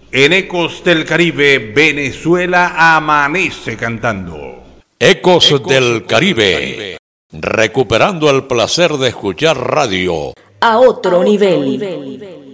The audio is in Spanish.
En Ecos del Caribe, Venezuela amanece cantando. Ecos del Caribe, recuperando el placer de escuchar radio a otro nivel.